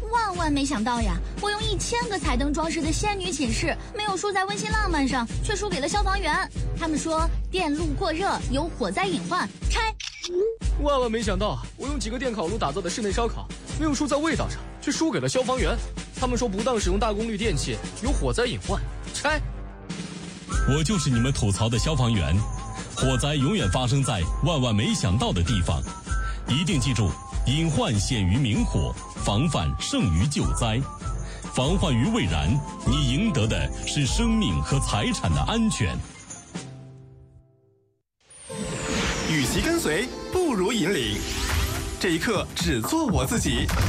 万没想到呀！我用1000个彩灯装饰的仙女寝室，没有输在温馨浪漫上，却输给了消防员。他们说电路过热有火灾隐患，拆。 万没想到，我用几个电烤炉打造的室内烧烤，没有输在味道上，却输给了消防员。他们说不当使用大功率电器有火灾隐患，拆。 我就是你们吐槽的消防员，火灾永远发生在万没想到的地方，一定记住，隐患显于明火，防范胜于救灾。防患于未然，你赢得的是生命和财产的安全。 与其跟随，不如引领。这一刻只做我自己。